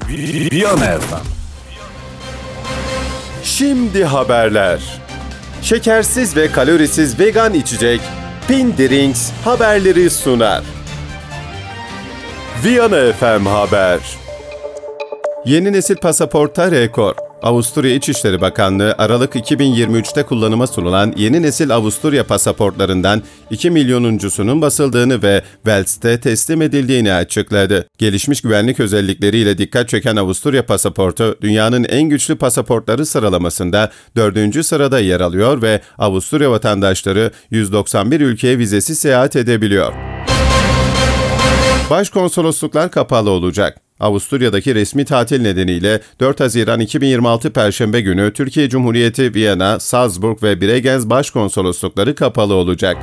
Viyana FM. Şimdi haberler. Şekersiz ve kalorisiz vegan içecek Pindrinks haberleri sunar. Viyana FM Haber. Yeni nesil pasaportta rekor. Avusturya İçişleri Bakanlığı, Aralık 2023'te kullanıma sunulan yeni nesil Avusturya pasaportlarından 2 milyonuncusunun basıldığını ve Wels'te teslim edildiğini açıkladı. Gelişmiş güvenlik özellikleriyle dikkat çeken Avusturya pasaportu, dünyanın en güçlü pasaportları sıralamasında 4. sırada yer alıyor ve Avusturya vatandaşları 191 ülkeye vizesiz seyahat edebiliyor. Başkonsolosluklar kapalı olacak. Avusturya'daki resmi tatil nedeniyle 4 Haziran 2026 Perşembe günü Türkiye Cumhuriyeti Viyana, Salzburg ve Bregenz başkonsoloslukları kapalı olacak.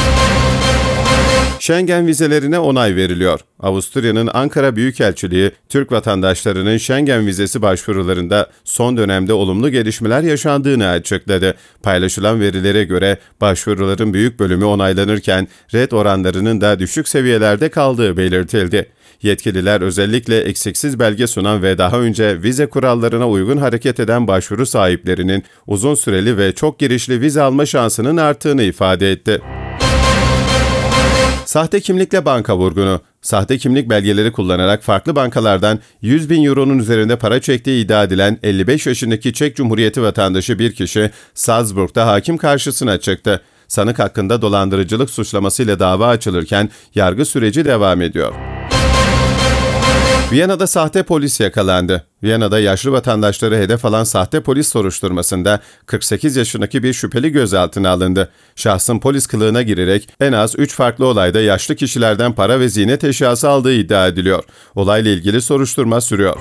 Schengen vizelerine onay veriliyor. Avusturya'nın Ankara Büyükelçiliği, Türk vatandaşlarının Schengen vizesi başvurularında son dönemde olumlu gelişmeler yaşandığını açıkladı. Paylaşılan verilere göre başvuruların büyük bölümü onaylanırken red oranlarının da düşük seviyelerde kaldığı belirtildi. Yetkililer özellikle eksiksiz belge sunan ve daha önce vize kurallarına uygun hareket eden başvuru sahiplerinin uzun süreli ve çok girişli vize alma şansının arttığını ifade etti. Sahte kimlikle banka vurgunu. Sahte kimlik belgeleri kullanarak farklı bankalardan 100 bin euronun üzerinde para çektiği iddia edilen 55 yaşındaki Çek Cumhuriyeti vatandaşı bir kişi Salzburg'da hakim karşısına çıktı. Sanık hakkında dolandırıcılık suçlamasıyla dava açılırken yargı süreci devam ediyor. Viyana'da sahte polis yakalandı. Viyana'da yaşlı vatandaşları hedef alan sahte polis soruşturmasında 48 yaşındaki bir şüpheli gözaltına alındı. Şahsın polis kılığına girerek en az 3 farklı olayda yaşlı kişilerden para ve ziynet eşyası aldığı iddia ediliyor. Olayla ilgili soruşturma sürüyor.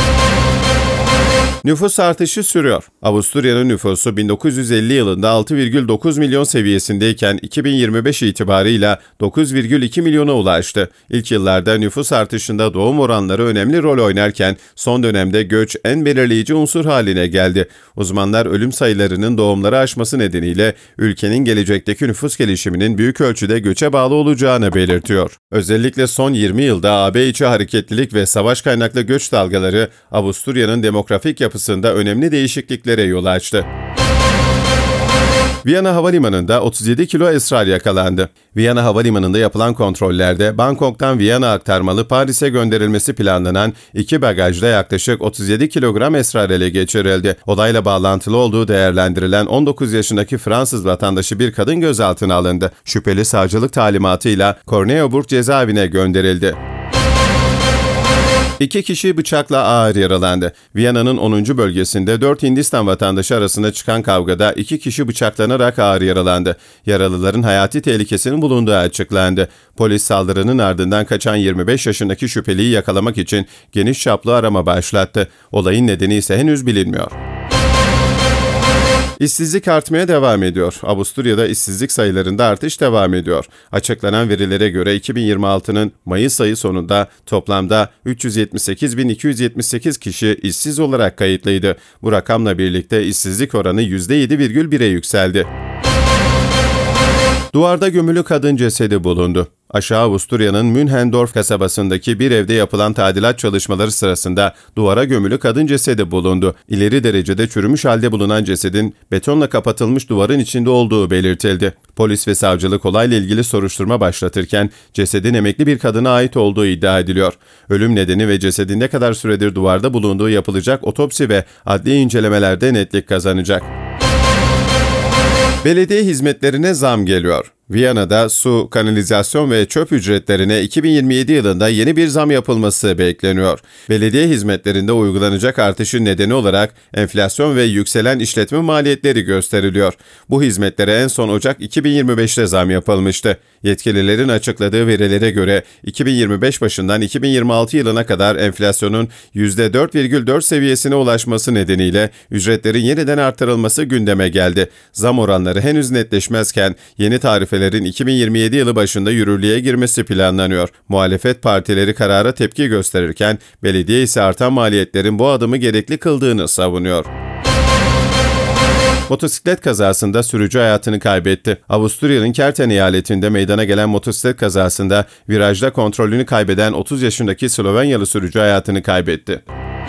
Nüfus artışı sürüyor. Avusturya'nın nüfusu 1950 yılında 6,9 milyon seviyesindeyken 2025 itibarıyla 9,2 milyona ulaştı. İlk yıllarda nüfus artışında doğum oranları önemli rol oynarken son dönemde göç en belirleyici unsur haline geldi. Uzmanlar ölüm sayılarının doğumları aşması nedeniyle ülkenin gelecekteki nüfus gelişiminin büyük ölçüde göçe bağlı olacağını belirtiyor. Özellikle son 20 yılda AB içi hareketlilik ve savaş kaynaklı göç dalgaları Avusturya'nın demografik yapısında önemli değişikliklere yol açtı. Viyana Havalimanı'nda 37 kilo esrar yakalandı. Viyana Havalimanı'nda yapılan kontrollerde Bangkok'tan Viyana aktarmalı Paris'e gönderilmesi planlanan 2 bagajda yaklaşık 37 kilogram esrar ele geçirildi. Olayla bağlantılı olduğu değerlendirilen 19 yaşındaki Fransız vatandaşı bir kadın gözaltına alındı. Şüpheli savcılık talimatıyla Corneilloburg cezaevine gönderildi. 2 kişi bıçakla ağır yaralandı. Viyana'nın 10. bölgesinde 4 Hindistan vatandaşı arasında çıkan kavgada 2 kişi bıçaklanarak ağır yaralandı. Yaralıların hayati tehlikesinin bulunduğu açıklandı. Polis saldırının ardından kaçan 25 yaşındaki şüpheliyi yakalamak için geniş çaplı arama başlattı. Olayın nedeni ise henüz bilinmiyor. İşsizlik artmaya devam ediyor. Avusturya'da işsizlik sayılarında artış devam ediyor. Açıklanan verilere göre 2026'nın Mayıs ayı sonunda toplamda 378.278 kişi işsiz olarak kayıtlıydı. Bu rakamla birlikte işsizlik oranı %7,1'e yükseldi. Duvarda gömülü kadın cesedi bulundu. Aşağı Avusturya'nın Münhendorf kasabasındaki bir evde yapılan tadilat çalışmaları sırasında duvara gömülü kadın cesedi bulundu. İleri derecede çürümüş halde bulunan cesedin betonla kapatılmış duvarın içinde olduğu belirtildi. Polis ve savcılık olayla ilgili soruşturma başlatırken cesedin emekli bir kadına ait olduğu iddia ediliyor. Ölüm nedeni ve cesedin ne kadar süredir duvarda bulunduğu yapılacak otopsi ve adli incelemelerde netlik kazanacak. Belediye hizmetlerine zam geliyor. Viyana'da su, kanalizasyon ve çöp ücretlerine 2027 yılında yeni bir zam yapılması bekleniyor. Belediye hizmetlerinde uygulanacak artışın nedeni olarak enflasyon ve yükselen işletme maliyetleri gösteriliyor. Bu hizmetlere en son Ocak 2025'te zam yapılmıştı. Yetkililerin açıkladığı verilere göre 2025 başından 2026 yılına kadar enflasyonun %4,4 seviyesine ulaşması nedeniyle ücretlerin yeniden artırılması gündeme geldi. Zam oranları henüz netleşmezken yeni tarifelerin 2027 yılı başında yürürlüğe girmesi planlanıyor. Muhalefet partileri karara tepki gösterirken belediye ise artan maliyetlerin bu adımı gerekli kıldığını savunuyor. Motosiklet kazasında sürücü hayatını kaybetti. Avusturya'nın Kerten eyaletinde meydana gelen motosiklet kazasında virajda kontrolünü kaybeden 30 yaşındaki Slovenyalı sürücü hayatını kaybetti.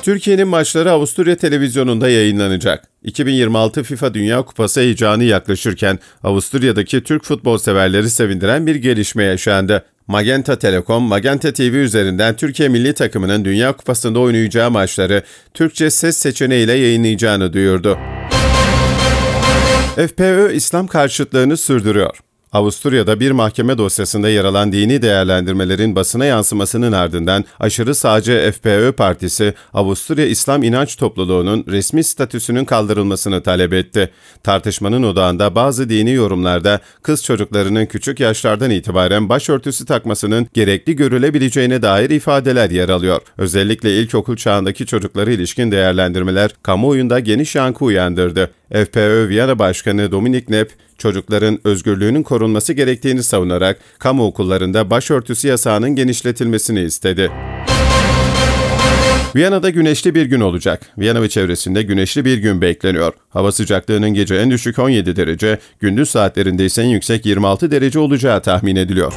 Türkiye'nin maçları Avusturya televizyonunda yayınlanacak. 2026 FIFA Dünya Kupası heyecanı yaklaşırken Avusturya'daki Türk futbol severleri sevindiren bir gelişme yaşandı. Magenta Telekom, Magenta TV üzerinden Türkiye milli takımının Dünya Kupası'nda oynayacağı maçları Türkçe ses seçeneğiyle yayınlayacağını duyurdu. FPÖ İslam karşıtlığını sürdürüyor. Avusturya'da bir mahkeme dosyasında yer alan dini değerlendirmelerin basına yansımasının ardından aşırı sağcı FPÖ partisi, Avusturya İslam İnanç Topluluğu'nun resmi statüsünün kaldırılmasını talep etti. Tartışmanın odağında bazı dini yorumlarda kız çocuklarının küçük yaşlardan itibaren başörtüsü takmasının gerekli görülebileceğine dair ifadeler yer alıyor. Özellikle ilkokul çağındaki çocuklara ilişkin değerlendirmeler kamuoyunda geniş yankı uyandırdı. FPÖ Viyana Başkanı Dominik Knepp, çocukların özgürlüğünün korunması gerektiğini savunarak kamu okullarında başörtüsü yasağının genişletilmesini istedi. Viyana'da güneşli bir gün olacak. Viyana ve çevresinde güneşli bir gün bekleniyor. Hava sıcaklığının gece en düşük 17 derece, gündüz saatlerinde ise en yüksek 26 derece olacağı tahmin ediliyor.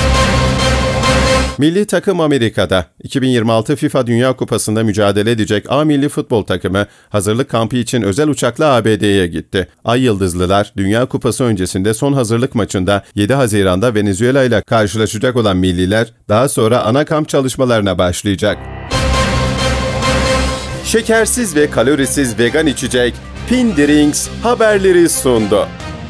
Milli takım Amerika'da. 2026 FIFA Dünya Kupası'nda mücadele edecek A milli futbol takımı hazırlık kampı için özel uçakla ABD'ye gitti. Ay Yıldızlılar, Dünya Kupası öncesinde son hazırlık maçında 7 Haziran'da Venezuela ile karşılaşacak olan milliler daha sonra ana kamp çalışmalarına başlayacak. Şekersiz ve kalorisiz vegan içecek Pindrings haberleri sundu.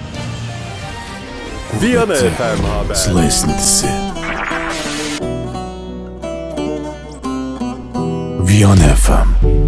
Viyana FM Haber. Sıla esintisi. Viyana FM.